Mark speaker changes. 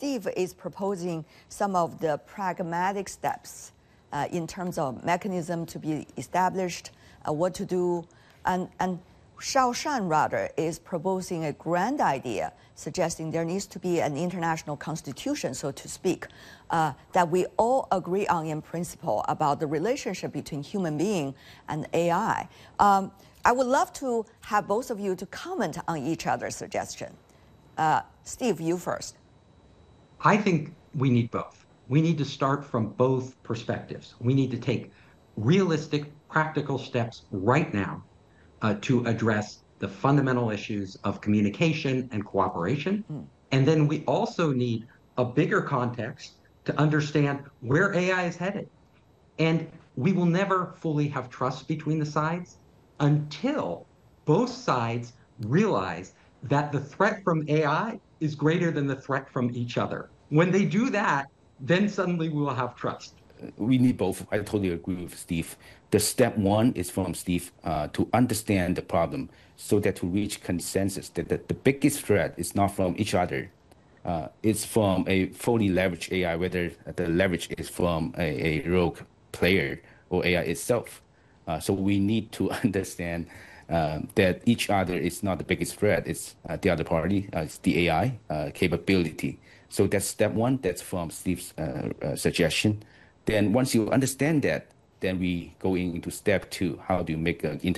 Speaker 1: Steve is proposing some of the pragmatic steps in terms of mechanism to be established, what to do, and Shaoshan rather is proposing a grand idea, suggesting there needs to be an international constitution, so to speak, that we all agree on in principle about the relationship between human being and AI. I would love to have both of you to comment on each other's suggestion. Steve, you first.
Speaker 2: I think we need both. We need to start from both perspectives. We need to take realistic, practical steps right now to address the fundamental issues of communication and cooperation. And then we also need a bigger context to understand where AI is headed. And we will never fully have trust between the sides until both sides realize that the threat from AI is greater than the threat from each other. When they do that, then suddenly we will have trust.
Speaker 3: We need both. I totally agree with Steve. The step one is from Steve to understand the problem so that to reach consensus that the biggest threat is not from each other. It's from a fully leveraged AI, whether the leverage is from a rogue player or AI itself. So we need to understand that each other is not the biggest threat. It's the other party. It's the AI capability. So that's step one. That's from Steve's suggestion. Then once you understand that, then we go into step two. How do you make an